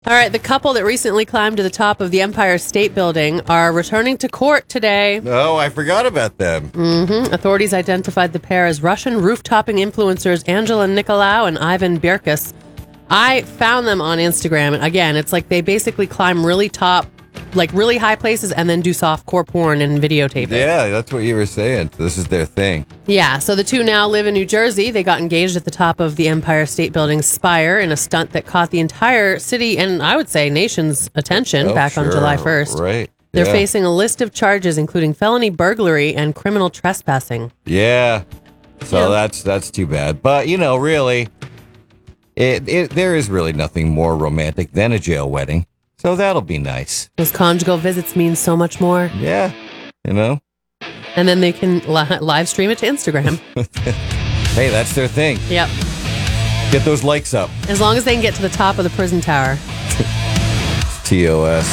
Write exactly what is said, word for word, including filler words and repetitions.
All right, the couple that recently climbed to the top of the Empire State Building are returning to court today. Oh, I forgot about them. Mm-hmm. Authorities identified the pair as Russian roof-topping influencers Angela Nicolau and Ivan Birkus. I found them on Instagram, and again, it's like they basically climb really top, like really high places, and then do softcore porn and videotape it. Yeah, that's what you were saying. This is their thing. Yeah, so the two now live in New Jersey. They got engaged at the top of the Empire State Building's spire in a stunt that caught the entire city and I would say nation's attention Oh, back on sure. July first. Right. They're Yeah. facing a list of charges, including felony burglary and criminal trespassing. Yeah. So Yeah. that's that's too bad. But, you know, really, it, it there is really nothing more romantic than a jail wedding. So that'll be nice. Those conjugal visits mean so much more. Yeah. You know? And then they can li- live stream it to Instagram. Hey, that's their thing. Yep. Get those likes up. As long as they can get to the top of the prison tower. T O S.